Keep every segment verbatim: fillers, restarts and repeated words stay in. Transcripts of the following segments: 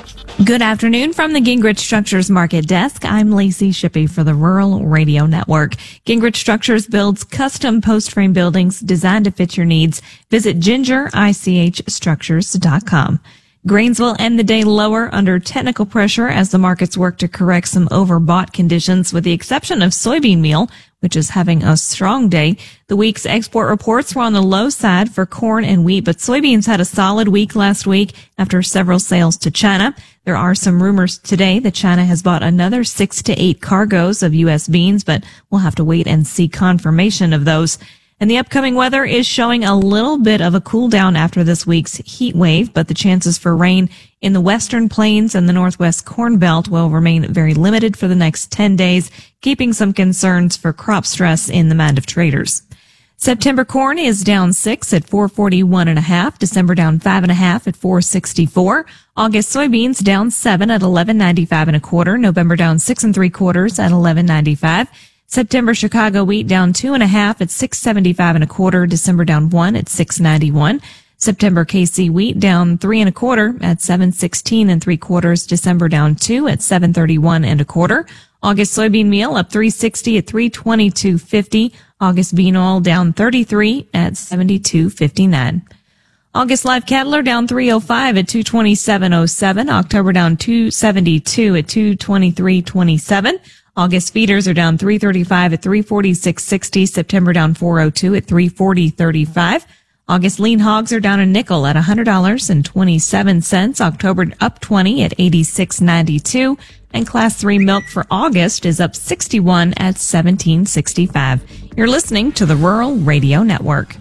Good afternoon from the Gingrich Structures Market Desk. I'm Lacey Shippey for the Rural Radio Network. Gingrich Structures builds custom post-frame buildings designed to fit your needs. Visit ginger ich structures dot com. Grains will end the day lower under technical pressure as the markets work to correct some overbought conditions, with the exception of soybean meal, which is having a strong day. The week's export reports were on the low side for corn and wheat, but soybeans had a solid week last week after several sales to China. There are some rumors today that China has bought another six to eight cargoes of U S beans, but we'll have to wait and see confirmation of those. And the upcoming weather is showing a little bit of a cool down after this week's heat wave, but the chances for rain in the western plains and the northwest corn belt will remain very limited for the next ten days, keeping some concerns for crop stress in the mind of traders. September corn is down six at four forty-one and a half. December down five and a half at four sixty-four. August soybeans down seven at eleven ninety-five and a quarter. November down six and three quarters at eleven ninety-five. September Chicago wheat down two and a half at six seventy-five and a quarter. December down one at six ninety-one. September K C wheat down three and a quarter at seven sixteen and three quarters. December down two at seven thirty-one and a quarter. August soybean meal up three sixty at three twenty-two fifty. August bean oil down thirty-three at seventy-two fifty-nine. August live cattle are down three oh five at two twenty-seven oh seven. October down two seventy-two at two twenty-three twenty-seven. August feeders are down three thirty-five at three forty-six sixty. September down four oh two at three forty thirty-five. August lean hogs are down a nickel at one hundred dollars and twenty-seven cents. October up twenty at eighty-six ninety-two. And class three milk for August is up sixty-one at seventeen sixty-five. You're listening to the Rural Radio Network.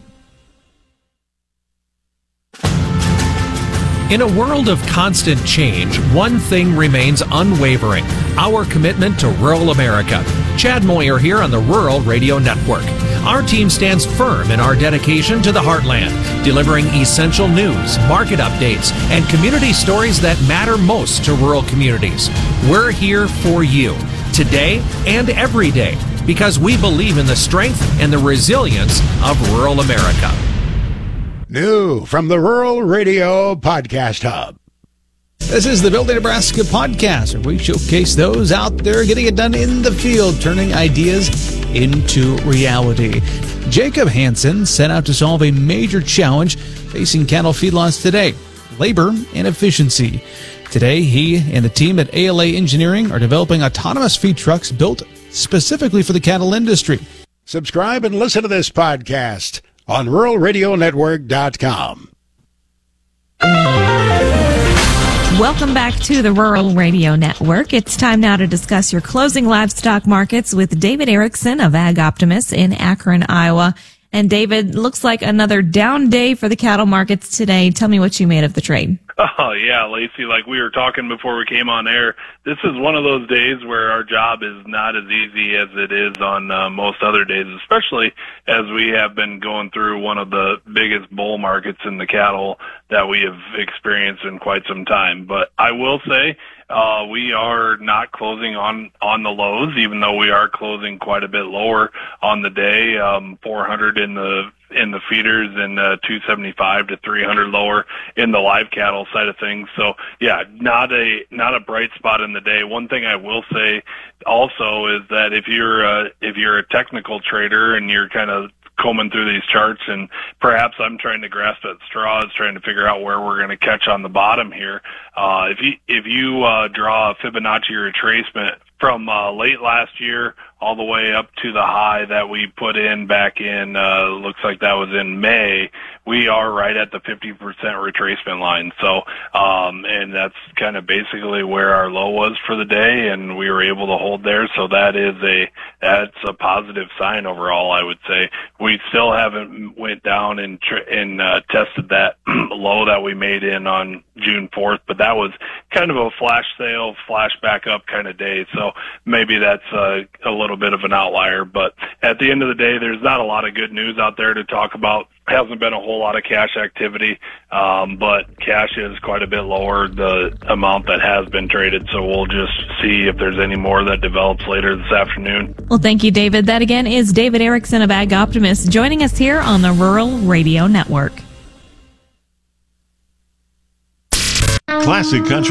In a world of constant change, one thing remains unwavering: our commitment to rural America. Chad Moyer here on the Rural Radio Network. Our team stands firm in our dedication to the heartland, delivering essential news, market updates, and community stories that matter most to rural communities. We're here for you, today and every day, because we believe in the strength and the resilience of rural America. New from the Rural Radio Podcast Hub. This is the Building Nebraska podcast, where we showcase those out there getting it done in the field, turning ideas into reality. Jacob Hansen set out to solve a major challenge facing cattle feedlots today: labor and efficiency. Today, he and the team at A L A Engineering are developing autonomous feed trucks built specifically for the cattle industry. Subscribe and listen to this podcast on rural radio network dot com. Welcome back to the Rural Radio Network. It's time now to discuss your closing livestock markets with David Erickson of Ag Optimist in Akron, Iowa. And David, looks like another down day for the cattle markets today. Tell me what you made of the trade. Oh, yeah, Lacey, like we were talking before we came on air, this is one of those days where our job is not as easy as it is on uh, most other days, especially as we have been going through one of the biggest bull markets in the cattle that we have experienced in quite some time. But I will say, Uh, we are not closing on, on the lows, even though we are closing quite a bit lower on the day, um, four hundred in the, in the feeders and, uh, two seventy-five to three hundred lower in the live cattle side of things. So yeah, not a, not a bright spot in the day. One thing I will say also is that if you're, uh, if you're a technical trader and you're kind of combing through these charts, and perhaps I'm trying to grasp at straws, trying to figure out where we're going to catch on the bottom here. Uh, if you, if you, uh, draw a Fibonacci retracement from, uh, late last year all the way up to the high that we put in back in, uh, looks like that was in May, we are right at the fifty percent retracement line. So, um, and that's kind of basically where our low was for the day, and we were able to hold there. So that is a, that's a positive sign overall, I would say. We still haven't went down and, tr- and, uh, tested that low that we made in on June fourth, but that was kind of a flash sale, flash back up kind of day. So maybe that's uh, a little bit of an outlier, but at the end of the day, there's not a lot of good news out there to talk about. Hasn't been a whole lot of cash activity, um, but cash is quite a bit lower, the amount that has been traded. So we'll just see if there's any more that develops later this afternoon. Well, thank you, David. That again is David Erickson of Ag Optimist joining us here on the Rural Radio Network. Classic Country